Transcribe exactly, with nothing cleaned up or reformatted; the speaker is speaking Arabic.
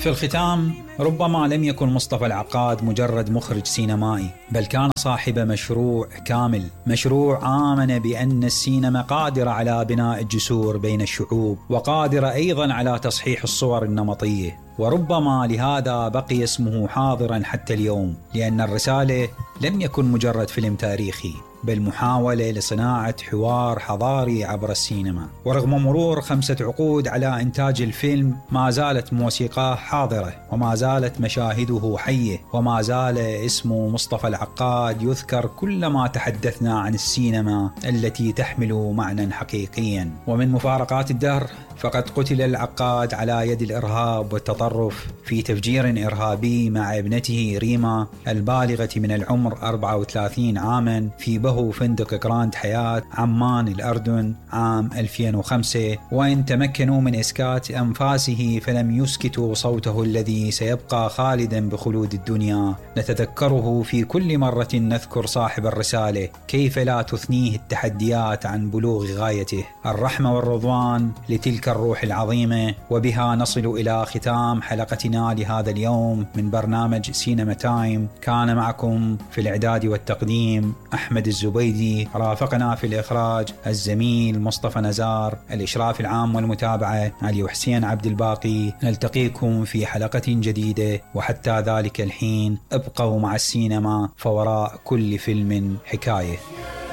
في الختام، ربما لم يكن مصطفى العقاد مجرد مخرج سينمائي، بل كان صاحب مشروع كامل، مشروع آمن بأن السينما قادرة على بناء الجسور بين الشعوب، وقادرة أيضا على تصحيح الصور النمطية. وربما لهذا بقي اسمه حاضرا حتى اليوم، لأن الرسالة لم يكن مجرد فيلم تاريخي، بل محاولة لصناعة حوار حضاري عبر السينما. ورغم مرور خمسة عقود على إنتاج الفيلم، ما زالت موسيقاه حاضرة، وما زالت مشاهده حية، وما زال اسمه مصطفى العقاد يذكر كلما تحدثنا عن السينما التي تحمل معنى حقيقيا. ومن مفارقات الدهر، فقد قتل العقاد على يد الإرهاب والتطرف في تفجير إرهابي مع ابنته ريما البالغة من العمر أربعة وثلاثين عاما في بهو فندق جراند حياة عمان الأردن عام ألفين وخمسة. وإن تمكنوا من إسكات أنفاسه فلم يسكتوا صوته الذي سيبقى خالدا بخلود الدنيا. نتذكره في كل مرة نذكر صاحب الرسالة، كيف لا تثنيه التحديات عن بلوغ غايته. الرحمة والرضوان لتلك الروح العظيمة. وبها نصل إلى ختام حلقتنا لهذا اليوم من برنامج سينما تايم. كان معكم في الإعداد والتقديم أحمد الزبيدي، رافقنا في الإخراج الزميل مصطفى نزار، الإشراف العام والمتابعة علي وحسين عبد الباقي. نلتقيكم في حلقة جديدة، وحتى ذلك الحين ابقوا مع السينما، فوراء كل فيلم حكاية.